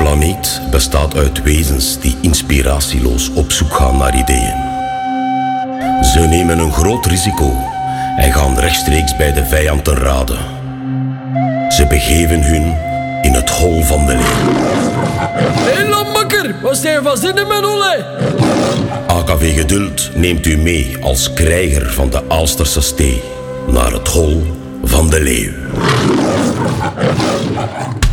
planeet bestaat uit wezens die inspiratieloos op zoek gaan naar ideeën. Ze nemen een groot risico en gaan rechtstreeks bij de vijand ten rade. Ze begeven hun in het hol van de leeuw. Hé, lambakker, wat zijn van zin in mijn olle? AKV Geduld neemt u mee als krijger van de Aalsterse stee naar het hol van de leeuw.